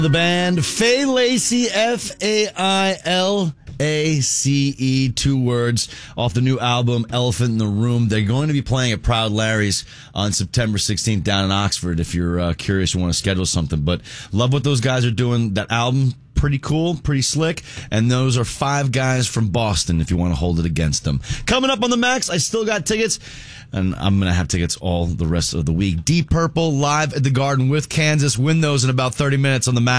The band Faye Lacy, F-A-I-L-A-C-E, 2 words, off the new album Elephant in the Room. They're going to be playing at Proud Larry's on September 16th down in Oxford if you're curious, you want to schedule something. But love what those guys are doing. That album, pretty cool, pretty slick. And those are 5 guys from Boston if you want to hold it against them. Coming up on the Max, I still got tickets. And I'm going to have tickets all the rest of the week. Deep Purple live at the Garden with Kansas. Win those in about 30 minutes on the Max.